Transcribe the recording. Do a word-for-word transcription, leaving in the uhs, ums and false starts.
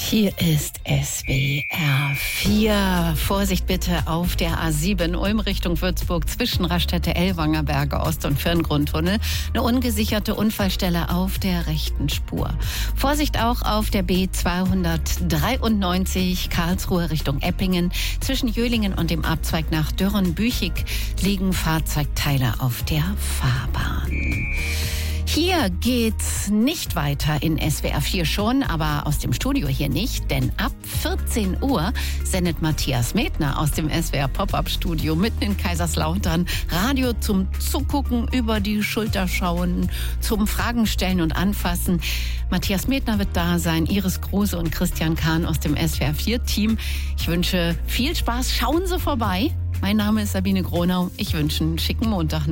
Hier ist S W R vier. Vorsicht bitte auf der A sieben Ulm Richtung Würzburg zwischen Raststätte-Ellwangerberge Ost- und Firngrundtunnel. Eine ungesicherte Unfallstelle auf der rechten Spur. Vorsicht auch auf der B zweihundertdreiundneunzig Karlsruhe Richtung Eppingen. Zwischen Jöhlingen und dem Abzweig nach Dürren-Büchig liegen Fahrzeugteile auf der Fahrbahn. Hier geht's nicht weiter in S W R vier schon, aber aus dem Studio hier nicht, denn ab vierzehn Uhr sendet Matthias Medtner aus dem S W R Pop-Up-Studio mitten in Kaiserslautern Radio zum Zugucken, über die Schulter schauen, zum Fragen stellen und anfassen. Matthias Medtner wird da sein, Iris Kruse und Christian Kahn aus dem S W R vier Team. Ich wünsche viel Spaß, schauen Sie vorbei. Mein Name ist Sabine Gronau, ich wünsche einen schicken Montag noch.